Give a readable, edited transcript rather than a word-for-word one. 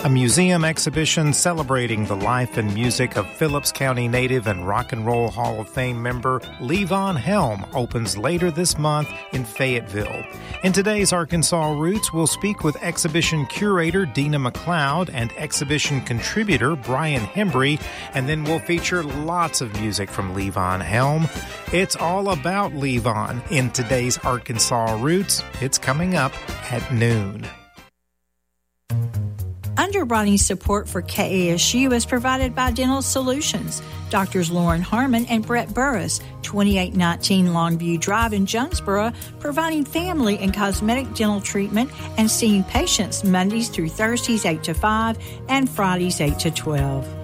A museum exhibition celebrating the life and music of Phillips County native and Rock and Roll Hall of Fame member Levon Helm opens later this month in Fayetteville. In today's Arkansas Roots, we'll speak with exhibition curator Dina McLeod and exhibition contributor Brian Hembry, and then we'll feature lots of music from Levon Helm. It's all about Levon in today's Arkansas Roots. It's coming up at noon. Underwriting support for KASU is provided by Dental Solutions. Doctors Lauren Harmon and Brett Burris, 2819 Longview Drive in Jonesboro, providing family and cosmetic dental treatment and seeing patients Mondays through Thursdays 8 to 5 and Fridays 8 to 12.